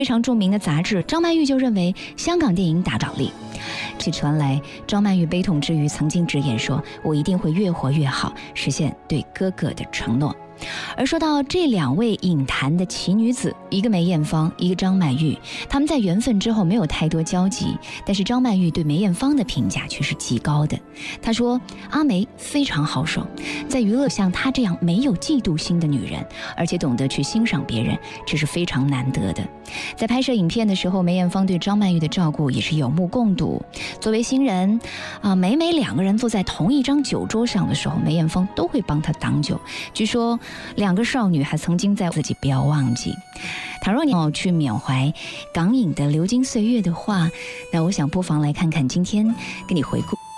非常著名的杂志，张曼玉就认为香港电影打倒力。据传来，张曼玉悲痛之余曾经直言说：“我一定会越活越好，实现对哥哥的承诺。”而说到这两位影坛的奇女子，一个梅艳芳，一个张曼玉，她们在缘分之后没有太多交集，但是张曼玉对梅艳芳的评价却是极高的。她说：“阿梅非常豪爽，在娱乐像她这样没有嫉妒心的女人，而且懂得去欣赏别人，这是非常难得的。”在拍摄影片的时候，梅艳芳对张曼玉的照顾也是有目共睹。作为新人每两个人坐在同一张酒桌上的时候，梅艳芳都会帮她挡酒。据说两个少女还曾经在自己不要忘记。倘若你要去缅怀港影的流金岁月的话，那我想不妨来看看今天给你回顾